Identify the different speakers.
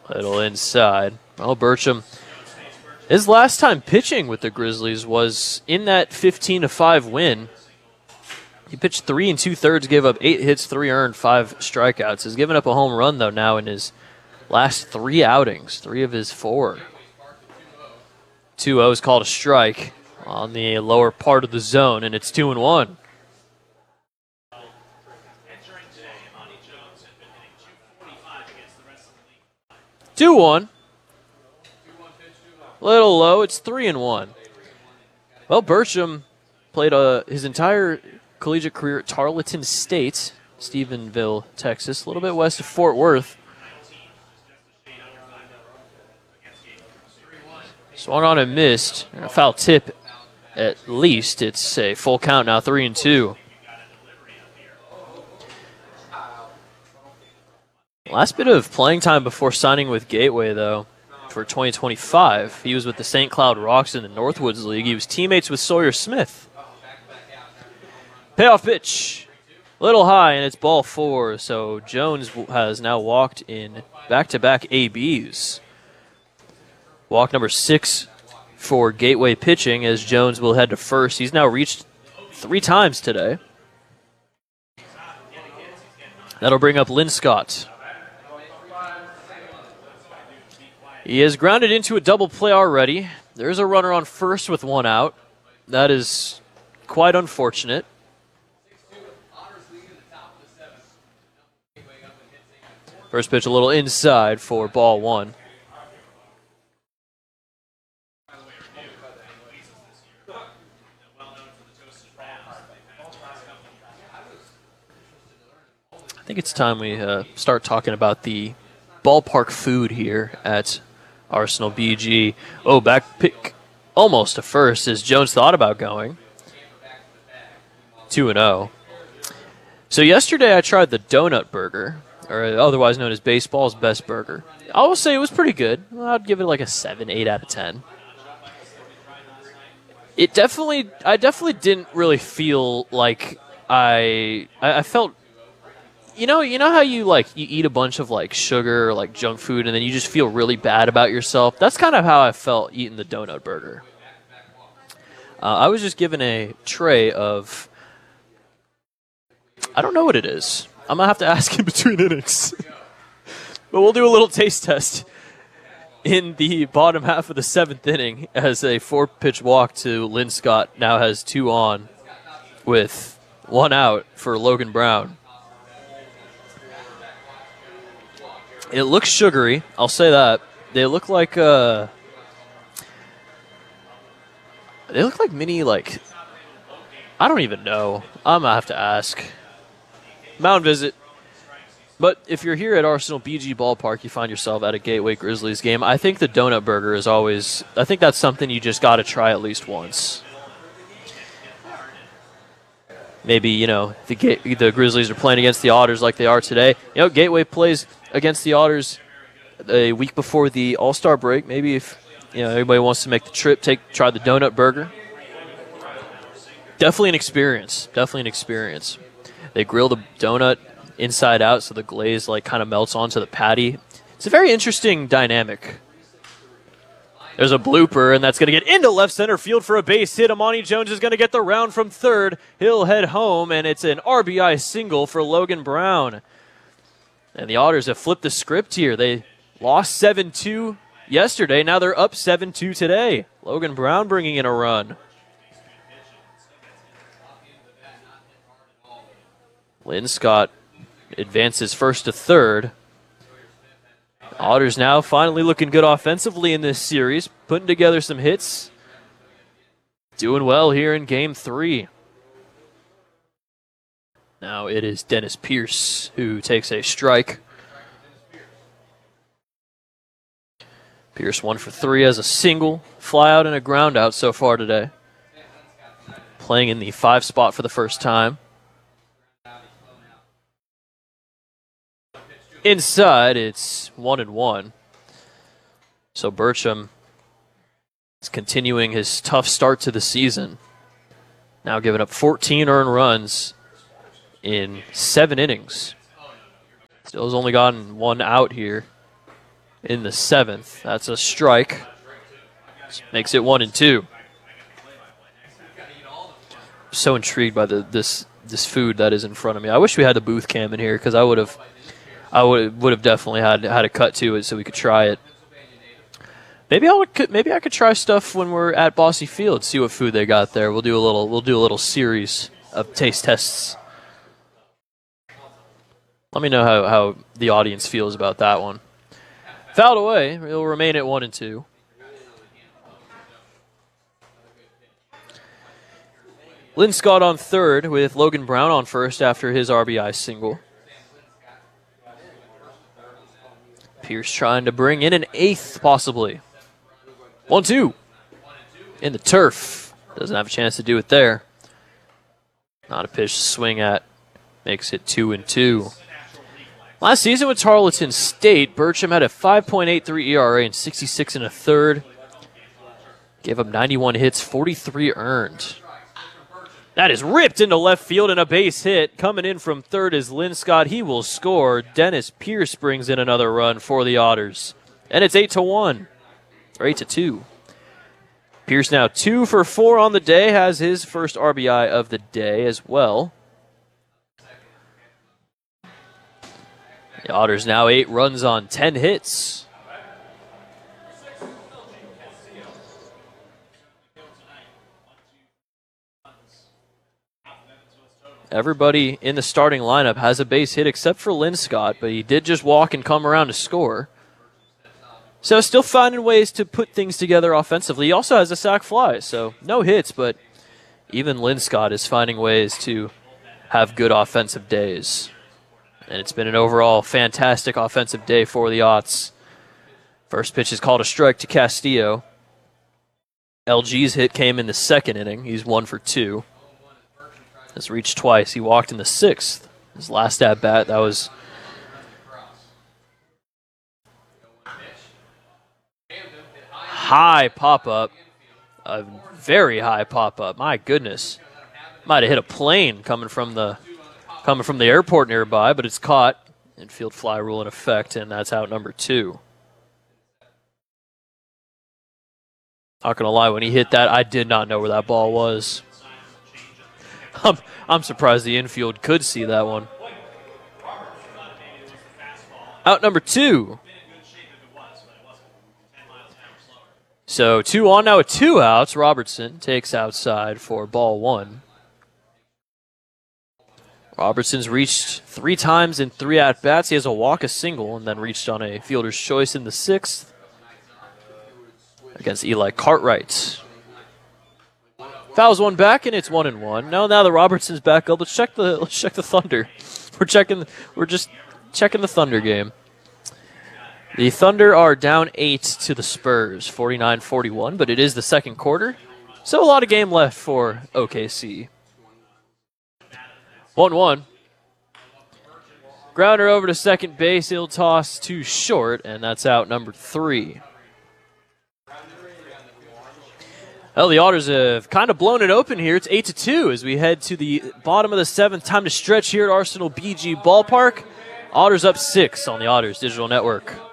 Speaker 1: Little inside. Well, Bertram, his last time pitching with the Grizzlies was in that 15-5 win. He pitched 3 2/3, gave up 8 hits, 3 earned, 5 strikeouts. He's given up a home run, though, now in his last 3 outings, 3 of his 4. 2-0 is called a strike on the lower part of the zone, and it's 2-1. Two-one. Little low. It's 3-1. Well, Bertram played his entire collegiate career at Tarleton State, Stephenville, Texas, a little bit west of Fort Worth. Swung on and missed. A foul tip at least. It's a full count now, 3-2. Last bit of playing time before signing with Gateway, though, for 2025. He was with the St. Cloud Rocks in the Northwoods League. He was teammates with Sawyer Smith. Payoff pitch. Little high, and it's ball 4. So Jones has now walked in back-to-back ABs. Walk number 6 for Gateway pitching as Jones will head to first. He's now reached 3 times today. That'll bring up Lynn Scott. He is grounded into a double play already. There's a runner on first with 1 out. That is quite unfortunate. First pitch a little inside for ball 1. I think it's time we start talking about the ballpark food here at Arsenal BG. Oh, back pick almost to first as Jones thought about going. 2-0. So yesterday I tried the donut burger, or otherwise known as baseball's best burger. I will say it was pretty good. I'd give it like a 7, 8 out of 10. I definitely didn't really feel like I felt. You know how you eat a bunch of like sugar or like junk food and then you just feel really bad about yourself? That's kind of how I felt eating the donut burger. I was just given a tray of, I don't know what it is. I'm going to have to ask in between innings. But we'll do a little taste test in the bottom half of the 7th inning as a 4-pitch walk to Lynn Scott now has 2 on with 1 out for Logan Brown. It looks sugary, I'll say that. They look like mini, like, I don't even know. I'm going to have to ask. Mound visit. But if you're here at Arsenal BG Ballpark, you find yourself at a Gateway Grizzlies game, I think the donut burger is always, I think that's something you just got to try at least once. Maybe, the Grizzlies are playing against the Otters like they are today. Gateway plays against the Otters a week before the All-Star break. Maybe if everybody wants to make the trip, try the donut burger. Definitely an experience. They grill the donut inside out so the glaze kind of melts onto the patty. It's a very interesting dynamic. There's a blooper, and that's going to get into left center field for a base hit. Amani Jones is going to get the round from third. He'll head home, and it's an RBI single for Logan Brown. And the Otters have flipped the script here. They lost 7-2 yesterday. Now they're up 7-2 today. Logan Brown bringing in a run. Lynn Scott advances first to third. Otters now finally looking good offensively in this series, putting together some hits. Doing well here in Game 3. Now it is Dennis Pierce who takes a strike. Pierce 1 for 3 as a single, fly out and a ground out so far today. Playing in the 5 spot for the first time. Inside, it's 1-1. So Bertram is continuing his tough start to the season. Now giving up 14 earned runs in 7 innings. Still has only gotten 1 out here in the 7th. That's a strike. Makes it 1-2. So intrigued by this food that is in front of me. I wish we had the booth cam in here because I would have definitely had a cut to it so we could try it. Maybe I could try stuff when we're at Bosse Field. See what food they got there. We'll do a little series of taste tests. Let me know how the audience feels about that one. Fouled away. It'll remain at 1-2. Linscott on third with Logan Brown on first after his RBI single. Pierce trying to bring in an 8th possibly. 1-2. In the turf. Doesn't have a chance to do it there. Not a pitch to swing at. Makes it 2-2. Last season with Tarleton State, Bertram had a 5.83 ERA and 66 1/3. Gave up 91 hits, 43 earned. That is ripped into left field and a base hit. Coming in from third is Linscott. He will score. Dennis Pierce brings in another run for the Otters. And it's 8-1. Or 8-2. Pierce now 2 for 4 on the day. Has his first RBI of the day as well. The Otters now 8 runs on 10 hits. Everybody in the starting lineup has a base hit except for Linscott, but he did just walk and come around to score. So still finding ways to put things together offensively. He also has a sac fly, so no hits, but even Linscott is finding ways to have good offensive days. And it's been an overall fantastic offensive day for the Otts. First pitch is called a strike to Castillo. LG's hit came in the 2nd inning. He's 1 for 2. Has reached twice. He walked in the 6th. His last at bat, that was high pop up. A very high pop up. My goodness. Might have hit a plane coming from the airport nearby, but it's caught. Infield fly rule in effect, and that's out number 2. Not gonna lie, when he hit that, I did not know where that ball was. I'm surprised the infield could see that one. Out number 2. So 2 on now with 2 outs. Robertson takes outside for ball 1. Robertson's reached 3 times in 3 at-bats. He has a walk, a single, and then reached on a fielder's choice in the 6th against Eli Cartwright. Fouls one back, and it's 1-1. Now the Robertson's back up. Let's check the Thunder. We're just checking the Thunder game. The Thunder are down 8 to the Spurs, 49-41, but it is the 2nd quarter, so a lot of game left for OKC. 1-1. Grounder over to second base. He'll toss to short, and that's out number 3. Well, the Otters have kind of blown it open here. It's 8-2 as we head to the bottom of the 7th. Time to stretch here at Arsenal BG Ballpark. Otters up 6 on the Otters Digital Network.